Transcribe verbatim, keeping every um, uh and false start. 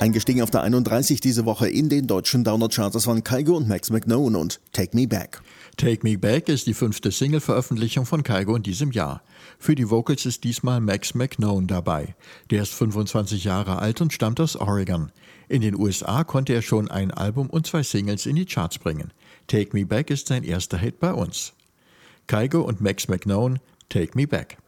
Eingestiegen auf der einunddreißig diese Woche in den deutschen Downer-Charts waren Kygo und Max McKnown und Take Me Back. Take Me Back ist die fünfte Single-Veröffentlichung von Kygo in diesem Jahr. Für die Vocals ist diesmal Max McKnown dabei. Der ist fünfundzwanzig Jahre alt und stammt aus Oregon. In den U S A konnte er schon ein Album und zwei Singles in die Charts bringen. Take Me Back ist sein erster Hit bei uns. Kygo und Max McKnown, Take Me Back.